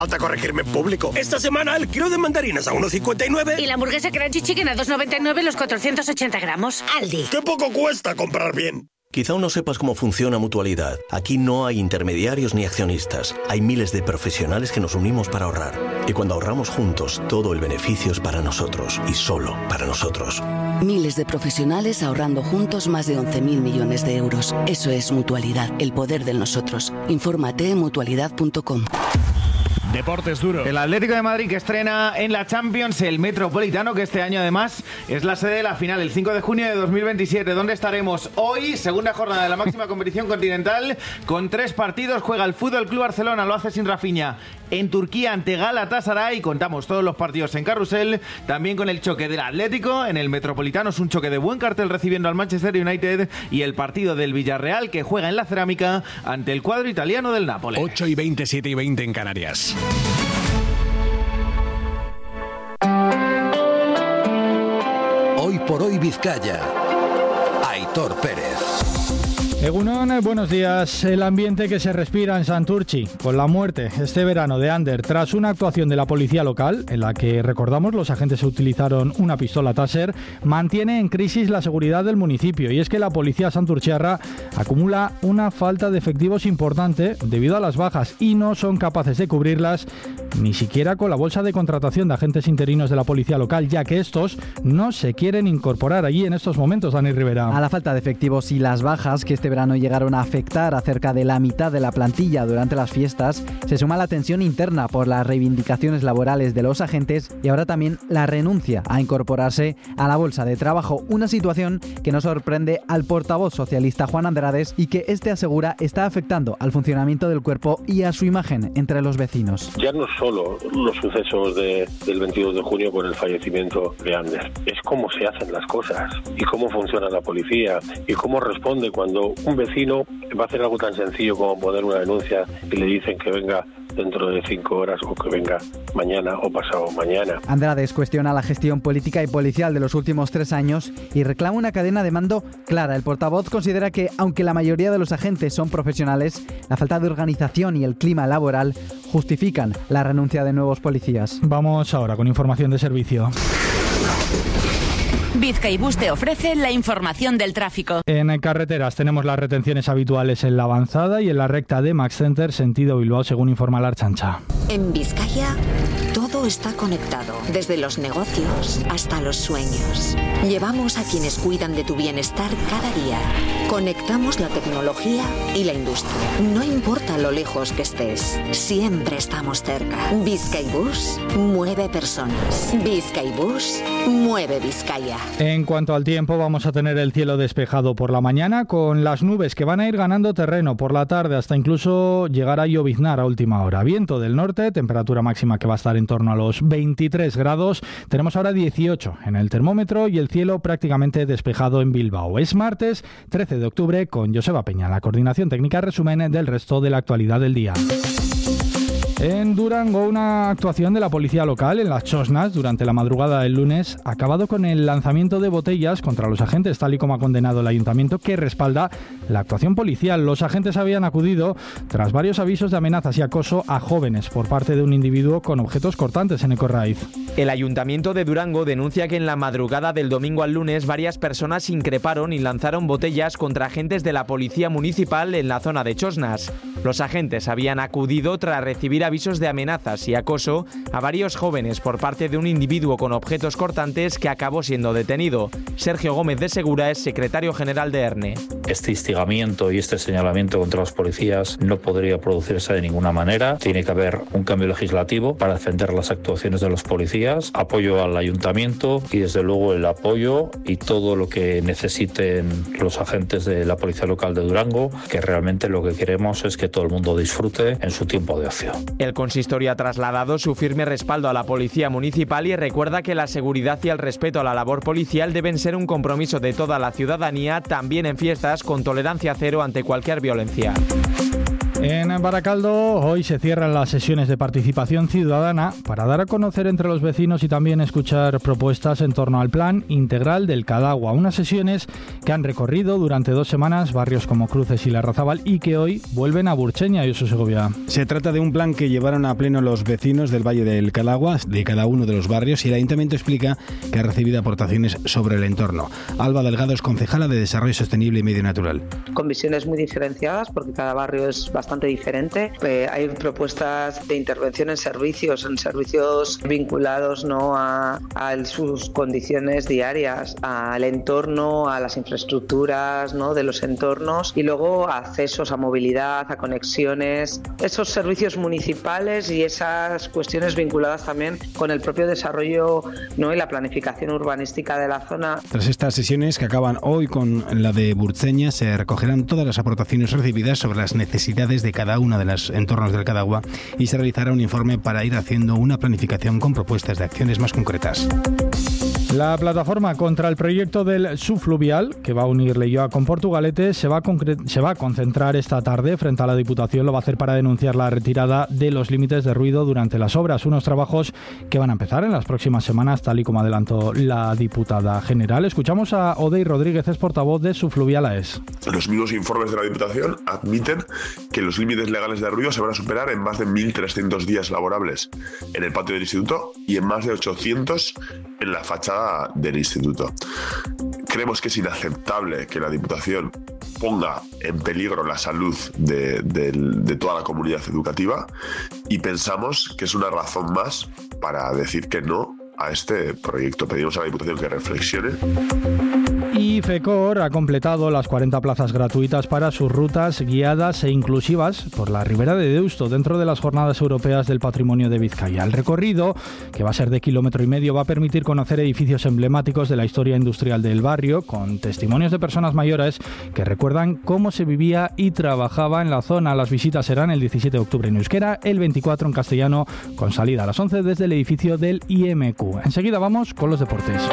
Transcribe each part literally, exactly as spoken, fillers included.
Falta corregirme en público. Esta semana el kilo de mandarinas a uno cincuenta y nueve. Y la hamburguesa Crunchy Chicken a dos noventa y nueve los cuatrocientos ochenta gramos. Aldi. ¡Qué poco cuesta comprar bien! Quizá aún no sepas cómo funciona Mutualidad. Aquí no hay intermediarios ni accionistas. Hay miles de profesionales que nos unimos para ahorrar. Y cuando ahorramos juntos, todo el beneficio es para nosotros y solo para nosotros. Miles de profesionales ahorrando juntos más de once mil millones de euros. Eso es Mutualidad, el poder del nosotros. Infórmate en mutualidad punto com. Deportes duro. El Atlético de Madrid que estrena en la Champions el Metropolitano, que este año además es la sede de la final, el cinco de junio de dos mil veintisiete. ¿Dónde estaremos hoy? Segunda jornada de la máxima competición continental con tres partidos. Juega el Fútbol Club Barcelona, lo hace sin Rafinha, en Turquía ante Galatasaray. Contamos todos los partidos en Carrusel. También con el choque del Atlético en el Metropolitano. Es un choque de buen cartel recibiendo al Manchester United. Y el partido del Villarreal que juega en la Cerámica ante el cuadro italiano del Nápoles. ocho y veinte, siete y veinte en Canarias. Hoy por hoy Vizcaya. Aitor Pérez. Egunon, buenos días. El ambiente que se respira en Santurtzi con la muerte este verano de Ander tras una actuación de la policía local en la que, recordamos, los agentes utilizaron una pistola Taser, mantiene en crisis la seguridad del municipio. Y es que la policía santurchiarra acumula una falta de efectivos importante debido a las bajas y no son capaces de cubrirlas ni siquiera con la bolsa de contratación de agentes interinos de la policía local, ya que estos no se quieren incorporar allí en estos momentos. Dani Rivera. A la falta de efectivos y las bajas que este verano llegaron a afectar a cerca de la mitad de la plantilla durante las fiestas, se suma la tensión interna por las reivindicaciones laborales de los agentes y ahora también la renuncia a incorporarse a la bolsa de trabajo, una situación que no sorprende al portavoz socialista Juan Andrades y que este asegura está afectando al funcionamiento del cuerpo y a su imagen entre los vecinos. Ya no solo los sucesos de, del veintidós de junio con el fallecimiento de Ander, es cómo se hacen las cosas y cómo funciona la policía y cómo responde cuando un vecino va a hacer algo tan sencillo como poner una denuncia y le dicen que venga dentro de cinco horas o que venga mañana o pasado mañana. Andrades cuestiona la gestión política y policial de los últimos tres años y reclama una cadena de mando clara. El portavoz considera que, aunque la mayoría de los agentes son profesionales, la falta de organización y el clima laboral justifican la renuncia de nuevos policías. Vamos ahora con información de servicio. Bizkaibus te ofrece la información del tráfico. En carreteras tenemos las retenciones habituales en la avanzada y en la recta de Max Center sentido Bilbao, según informa la Ertzaintza. En Vizcaya todo está conectado, desde los negocios hasta los sueños. Llevamos a quienes cuidan de tu bienestar cada día. Conectamos la tecnología y la industria. No importa lo lejos que estés, siempre estamos cerca. Bizkaibus mueve personas. Bizkaibus mueve Vizcaya. En cuanto al tiempo, vamos a tener el cielo despejado por la mañana con las nubes que van a ir ganando terreno por la tarde hasta incluso llegar a lloviznar a última hora. Viento del norte, temperatura máxima que va a estar en torno a los veintitrés grados. Tenemos ahora dieciocho en el termómetro y el cielo prácticamente despejado en Bilbao. Es martes trece de octubre con Joseba Peña, la coordinación técnica, resumen del resto de la actualidad del día. En Durango, una actuación de la policía local en Las Chosnas durante la madrugada del lunes ha acabado con el lanzamiento de botellas contra los agentes, tal y como ha condenado el ayuntamiento, que respalda la actuación policial. Los agentes habían acudido tras varios avisos de amenazas y acoso a jóvenes por parte de un individuo con objetos cortantes en Ecorraiz. El ayuntamiento de Durango denuncia que en la madrugada del domingo al lunes varias personas increparon y lanzaron botellas contra agentes de la policía municipal en la zona de Chosnas. Los agentes habían acudido tras recibir avisos de amenazas y acoso a varios jóvenes por parte de un individuo con objetos cortantes que acabó siendo detenido. Sergio Gómez de Segura es secretario general de ERNE. Este instigamiento y este señalamiento contra los policías no podría producirse de ninguna manera. Tiene que haber un cambio legislativo para defender las actuaciones de los policías, apoyo al ayuntamiento y desde luego el apoyo y todo lo que necesiten los agentes de la policía local de Durango, que realmente lo que queremos es que todo el mundo disfrute en su tiempo de ocio. El consistorio ha trasladado su firme respaldo a la policía municipal y recuerda que la seguridad y el respeto a la labor policial deben ser un compromiso de toda la ciudadanía, también en fiestas, con tolerancia cero ante cualquier violencia. En Baracaldo hoy se cierran las sesiones de participación ciudadana para dar a conocer entre los vecinos y también escuchar propuestas en torno al Plan Integral del Cadagua. Unas sesiones que han recorrido durante dos semanas barrios como Cruces y Larrazábal y que hoy vuelven a Burcheña y Josu Segovia. Se trata de un plan que llevaron a pleno los vecinos del Valle del Cadagua, de cada uno de los barrios, y el Ayuntamiento explica que ha recibido aportaciones sobre el entorno. Alba Delgado es concejala de Desarrollo Sostenible y Medio Natural. Con visiones muy diferenciadas porque cada barrio es bastante diferente. Eh, hay propuestas de intervención en servicios, en servicios vinculados, ¿no?, a, a sus condiciones diarias, al entorno, a las infraestructuras, ¿no?, de los entornos, y luego a accesos a movilidad, a conexiones, esos servicios municipales y esas cuestiones vinculadas también con el propio desarrollo, ¿no?, y la planificación urbanística de la zona. Tras estas sesiones, que acaban hoy con la de Burcheña, se recogerán todas las aportaciones recibidas sobre las necesidades de cada una de los entornos del Cadagua y se realizará un informe para ir haciendo una planificación con propuestas de acciones más concretas. La plataforma contra el proyecto del subfluvial, que va a unir Leioa con Portugalete, se va, a concre- se va a concentrar esta tarde frente a la Diputación. Lo va a hacer para denunciar la retirada de los límites de ruido durante las obras. Unos trabajos que van a empezar en las próximas semanas, tal y como adelantó la diputada general. Escuchamos a Odey Rodríguez, es portavoz de Subfluvial A E S. Los mismos informes de la Diputación admiten que los límites legales de ruido se van a superar en más de mil trescientos días laborables en el patio del instituto y en más de ochocientos en la fachada del instituto. Creemos que es inaceptable que la Diputación ponga en peligro la salud de, de, de toda la comunidad educativa y pensamos que es una razón más para decir que no a este proyecto. Pedimos a la Diputación que reflexione. Y FECOR ha completado las cuarenta plazas gratuitas para sus rutas guiadas e inclusivas por la Ribera de Deusto dentro de las Jornadas Europeas del Patrimonio de Vizcaya. El recorrido, que va a ser de kilómetro y medio, va a permitir conocer edificios emblemáticos de la historia industrial del barrio, con testimonios de personas mayores que recuerdan cómo se vivía y trabajaba en la zona. Las visitas serán el diecisiete de octubre en euskera, el veinticuatro en castellano, con salida a las once desde el edificio del I M Q. Enseguida vamos con los deportes.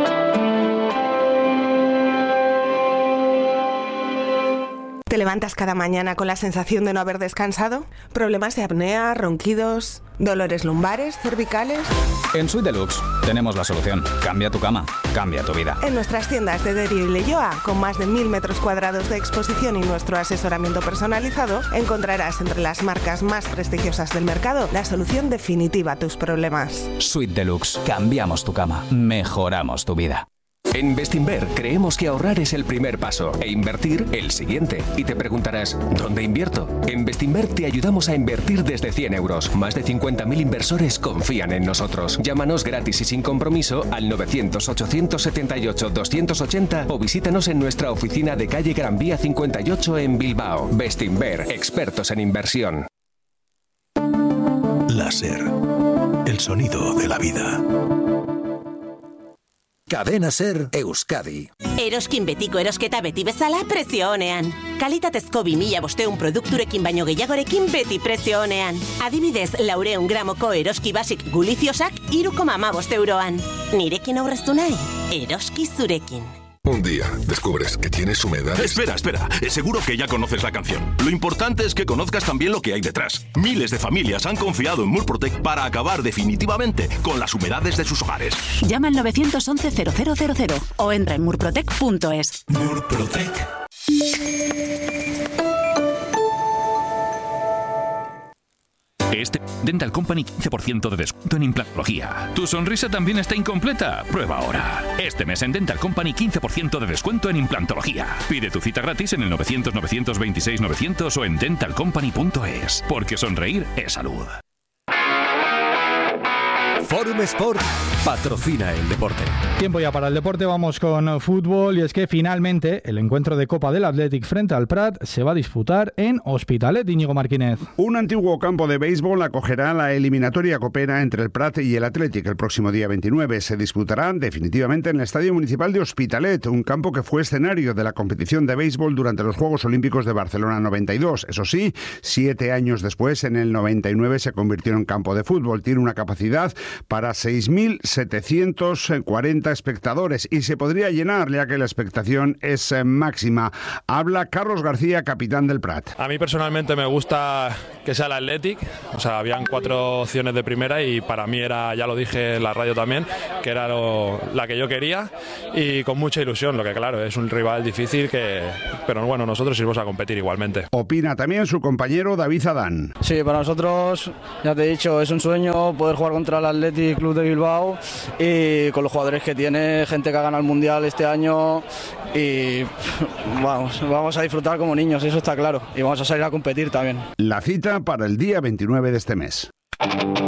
¿Te levantas cada mañana con la sensación de no haber descansado? ¿Problemas de apnea, ronquidos, dolores lumbares, cervicales? En Suite Deluxe tenemos la solución. Cambia tu cama, cambia tu vida. En nuestras tiendas de Derio y Leioa, con más de mil metros cuadrados de exposición y nuestro asesoramiento personalizado, encontrarás entre las marcas más prestigiosas del mercado la solución definitiva a tus problemas. Suite Deluxe. Cambiamos tu cama, mejoramos tu vida. En Bestinver creemos que ahorrar es el primer paso e invertir el siguiente. Y te preguntarás, ¿dónde invierto? En Bestinver te ayudamos a invertir desde cien euros. Más de cincuenta mil inversores confían en nosotros. Llámanos gratis y sin compromiso al novecientos, ochocientos setenta y ocho, doscientos ochenta o visítanos en nuestra oficina de calle Gran Vía cincuenta y ocho en Bilbao. Bestinver, expertos en inversión. Láser, el sonido de la vida. Cadena Ser Euskadi. Eroskin betiko erosketa beti bezala prezio onean. Kalitatezko bi mila bosteun produkturekin baino gehiagorekin beti prezio onean. Adibidez, laureun gramoko eroski basik guliziosak hiru koma hamabost euroan. Nirekin aurreztu nahi, eroski zurekin. Un día descubres que tienes humedad. Espera, espera. Seguro que ya conoces la canción. Lo importante es que conozcas también lo que hay detrás. Miles de familias han confiado en Murprotec para acabar definitivamente con las humedades de sus hogares. Llama al nueve once cero cero cero cero o entra en murprotec punto es. Murprotec. Este Dental Company quince por ciento de descuento en implantología. ¿Tu sonrisa también está incompleta? Prueba ahora. Este mes en Dental Company quince por ciento de descuento en implantología. Pide tu cita gratis en el novecientos, novecientos veintiséis, novecientos o en dental company punto es. Porque sonreír es salud. Forum Sport patrocina el deporte. Tiempo ya para el deporte, vamos con fútbol y es que finalmente el encuentro de Copa del Athletic frente al Prat se va a disputar en Hospitalet, Íñigo Martínez. Un antiguo campo de béisbol acogerá la eliminatoria copera entre el Prat y el Athletic el próximo día veintinueve. Se disputará definitivamente en el Estadio Municipal de Hospitalet, un campo que fue escenario de la competición de béisbol durante los Juegos Olímpicos de Barcelona noventa y dos. Eso sí, siete años después, en el noventa y nueve, se convirtió en campo de fútbol. Tiene una capacidad para seis mil setecientos cuarenta espectadores y se podría llenar ya que la expectación es máxima. Habla Carlos García, capitán del Prat. A mí personalmente me gusta que sea el Athletic, o sea, habían cuatro opciones de primera y para mí era, ya lo dije en la radio también, que era lo, la que yo quería y con mucha ilusión, lo que claro, es un rival difícil, que, pero bueno, nosotros iremos a competir igualmente. Opina también su compañero David Adán. Sí, para nosotros, ya te he dicho, es un sueño poder jugar contra el Athletic Club de Bilbao y con los jugadores que tiene, gente que ha ganado el Mundial este año y vamos, vamos a disfrutar como niños, eso está claro, y vamos a salir a competir también. La cita para el día veintinueve de este mes.